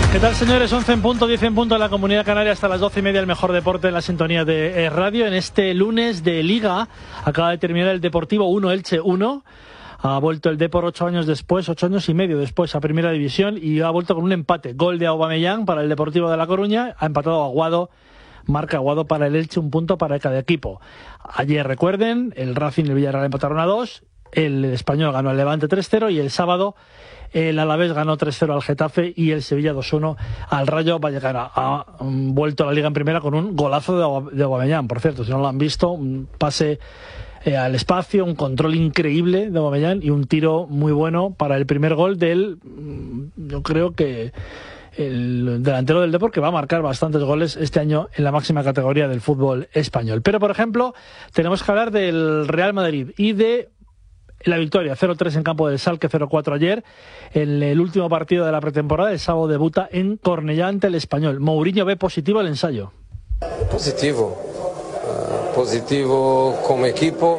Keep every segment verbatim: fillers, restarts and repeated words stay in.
¿Qué tal, señores? once en punto, diez en punto en la Comunidad Canaria, hasta las doce y media el mejor deporte en la sintonía de eh, radio. En este lunes de Liga acaba de terminar el Deportivo uno, Elche uno. Ha vuelto el Depor ocho años después, ocho años y medio después a Primera División, y ha vuelto con un empate. Gol de Aubameyang para el Deportivo de La Coruña, ha empatado Aguado, marca Aguado para el Elche, un punto para cada equipo. Ayer, recuerden, el Racing y el Villarreal empataron a dos, el Español ganó al Levante tres cero y el sábado el Alavés ganó tres cero al Getafe y el Sevilla dos uno al Rayo Vallecano. Ha vuelto a la Liga en Primera con un golazo de Aubameyang, por cierto, si no lo han visto, un pase eh, al espacio, un control increíble de Aubameyang y un tiro muy bueno para el primer gol del, yo creo que el delantero del Depor, que va a marcar bastantes goles este año en la máxima categoría del fútbol español. Pero, por ejemplo, tenemos que hablar del Real Madrid y de la victoria cero tres en campo del Schalke, cero cuatro ayer, en el último partido de la pretemporada. El sábado debuta en Cornellá ante el Español. Mourinho ve positivo el ensayo. Positivo, uh, positivo como equipo,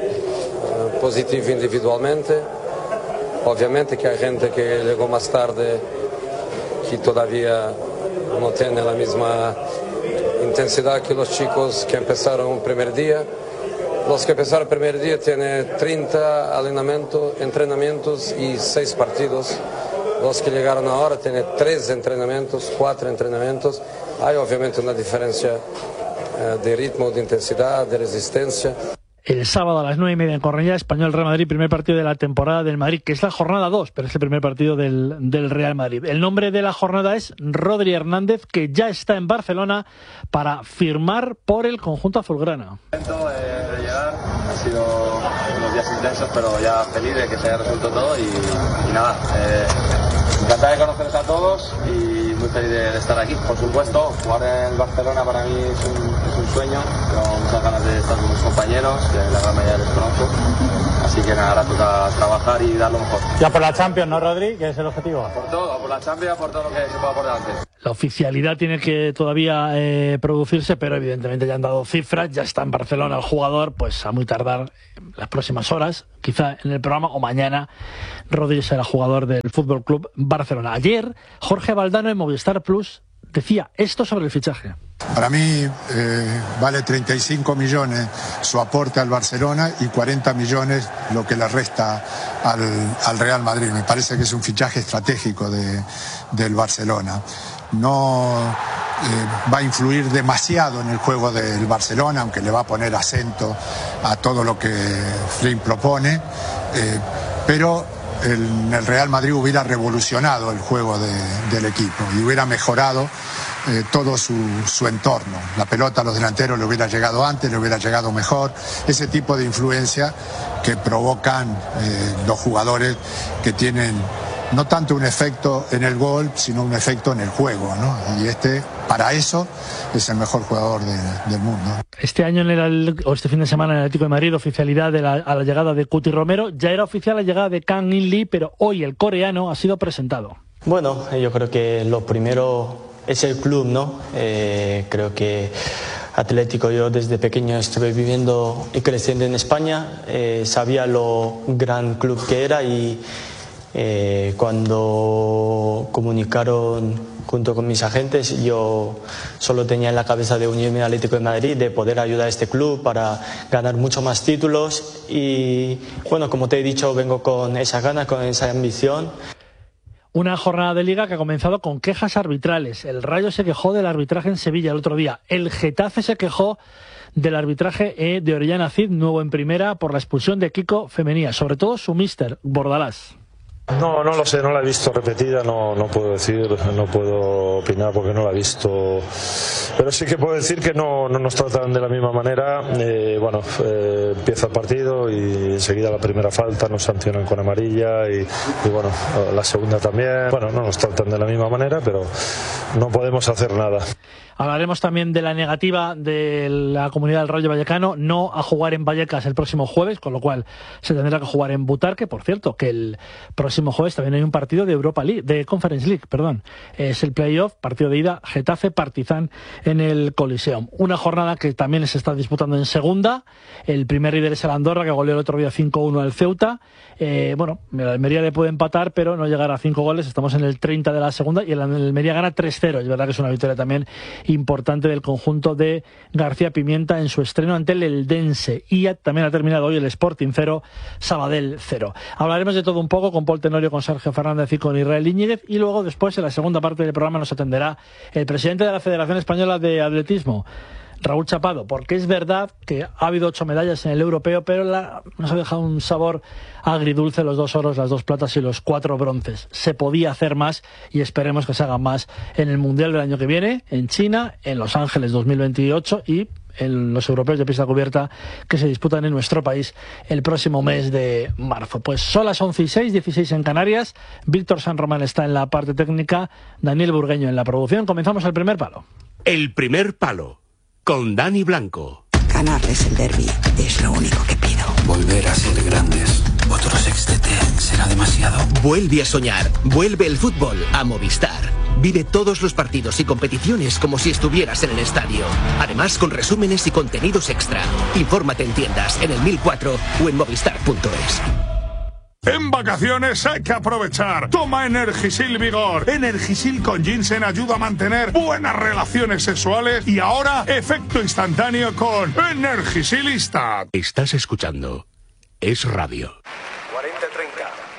uh, positivo individualmente. Obviamente que hay gente que llegó más tarde que todavía no tiene la misma intensidad que los chicos que empezaron el primer día. Los que empezaron el primer día tienen treinta entrenamientos, entrenamientos y seis partidos. Los que llegaron ahora tienen tres entrenamientos, cuatro entrenamientos. Hay obviamente una diferencia eh, de ritmo, de intensidad, de resistencia. El sábado a las nueve y media en Cornellá, Español Real Madrid, primer partido de la temporada del Madrid, que es la jornada dos, pero es el primer partido del, del Real Madrid. El nombre de la jornada es Rodri Hernández, que ya está en Barcelona para firmar por el conjunto azulgrana. Eh, de llegar, ha sido unos días intensos, pero ya feliz de que se haya resuelto todo y, y nada, eh, encantado de conoceros a todos y muy feliz de, de estar aquí. Por supuesto, jugar en Barcelona para mí es un, es un sueño, tengo muchas ganas de estar con mis compañeros, que la gran mayoría les conozco, así que nada, ahora toca trabajar y dar lo mejor. Ya por la Champions, ¿no, Rodri? ¿Qué es el objetivo? Por todo, por la Champions, por todo lo que se pueda por delante. La oficialidad tiene que todavía eh, producirse, pero evidentemente ya han dado cifras, ya está en Barcelona el jugador, pues a muy tardar las próximas horas, quizá en el programa o mañana, Rodri será jugador del Fútbol Club Barcelona. Ayer, Jorge Valdano en Movistar Plus decía esto sobre el fichaje. Para mí eh, vale treinta y cinco millones su aporte al Barcelona y cuarenta millones lo que le resta al, al Real Madrid. Me parece que es un fichaje estratégico de, del Barcelona. No eh, va a influir demasiado en el juego del Barcelona, aunque le va a poner acento a todo lo que Flynn propone, eh, pero el, el Real Madrid hubiera revolucionado el juego de, del equipo y hubiera mejorado eh, todo su, su entorno. La pelota a los delanteros le hubiera llegado antes, le hubiera llegado mejor. Ese tipo de influencia que provocan eh, los jugadores que tienen no tanto un efecto en el gol, sino un efecto en el juego, ¿no? Y este, para eso, es el mejor jugador de, del mundo. Este año, en el, o este fin de semana, en el Atlético de Madrid, oficialidad de la, a la llegada de Cuti Romero. Ya era oficial la llegada de Kang In Lee, pero hoy el coreano ha sido presentado. Bueno, yo creo que lo primero es el club, ¿no? Eh, creo que Atlético, yo desde pequeño estuve viviendo y creciendo en España, eh, sabía lo gran club que era y Eh, cuando comunicaron junto con mis agentes, yo solo tenía en la cabeza de unirme al Atlético de Madrid, de poder ayudar a este club para ganar mucho más títulos y bueno, como te he dicho, vengo con esa gana, con esa ambición. Una jornada de Liga que ha comenzado con quejas arbitrales. El Rayo se quejó del arbitraje en Sevilla el otro día. El Getafe se quejó del arbitraje de Orellana Cid, nuevo en primera, por la expulsión de Kiko Femenía, sobre todo su míster, Bordalás. No, no lo sé, no la he visto repetida, no, no puedo decir, no puedo opinar porque no la he visto, pero sí que puedo decir que no, no nos tratan de la misma manera. Eh, bueno, eh, empieza el partido y enseguida la primera falta nos sancionan con amarilla y, y bueno, la segunda también. Bueno, no nos tratan de la misma manera, pero no podemos hacer nada. Hablaremos también de la negativa de la comunidad del Rayo Vallecano no a jugar en Vallecas el próximo jueves, con lo cual se tendrá que jugar en Butarque. Por cierto, que el próximo jueves también hay un partido de Europa League, de Conference League, perdón. Es el playoff, partido de ida, Getafe Partizan en el Coliseum. Una jornada que también se está disputando en segunda. El primer líder es el Andorra, que goleó el otro día cinco uno al Ceuta. Eh, bueno, el Almería le puede empatar, pero no llegar a cinco goles. Estamos en el treinta de la segunda y el Almería gana tres cero. Es verdad que es una victoria también importante del conjunto de García Pimienta en su estreno ante el Eldense. Y también ha terminado hoy el Sporting cero, Sabadell cero. Hablaremos de todo un poco con Paul Tenorio, con Sergio Fernández y con Israel Íñiguez, y luego después en la segunda parte del programa nos atenderá el presidente de la Federación Española de Atletismo, Raúl Chapado, porque es verdad que ha habido ocho medallas en el europeo, pero la, nos ha dejado un sabor agridulce los dos oros, las dos platas y los cuatro bronces. Se podía hacer más y esperemos que se haga más en el Mundial del año que viene, en China, en Los Ángeles dos mil veintiocho y en los europeos de pista cubierta que se disputan en nuestro país el próximo mes de marzo. Pues son las once y seis, dieciséis en Canarias. Víctor San Román está en la parte técnica, Daniel Burgueño en la producción. Comenzamos el primer palo. El primer palo. Con Dani Blanco. Ganarles el derbi es lo único que pido. Volver a ser grandes. Otro sextete será demasiado. Vuelve a soñar. Vuelve el fútbol a Movistar. Vive todos los partidos y competiciones como si estuvieras en el estadio. Además, con resúmenes y contenidos extra. Infórmate en tiendas, en el mil cuatro o en movistar punto es. En vacaciones hay que aprovechar. Toma Energisil Vigor. Energisil con ginseng ayuda a mantener buenas relaciones sexuales y ahora efecto instantáneo con Energisilista. Estás escuchando Es Radio. cuarenta treinta.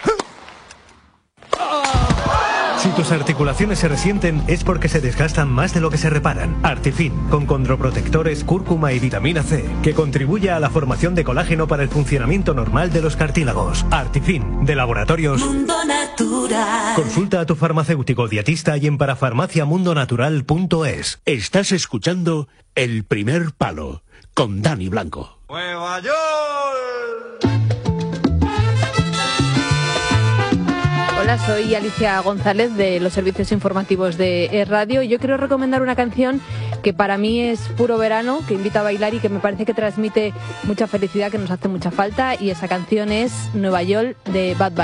Si tus articulaciones se resienten es porque se desgastan más de lo que se reparan. Artifin, con condroprotectores, cúrcuma y vitamina C, que contribuye a la formación de colágeno para el funcionamiento normal de los cartílagos. Artifin, de Laboratorios Mundo Natural. Consulta a tu farmacéutico dietista y en parafarmacia mundo natural punto es. Estás escuchando El Primer Palo, con Dani Blanco. ¡Nueva York! Hola, soy Alicia González de los servicios informativos de Es Radio y yo quiero recomendar una canción que para mí es puro verano, que invita a bailar y que me parece que transmite mucha felicidad, que nos hace mucha falta, y esa canción es Nueva York de Bad Bunny.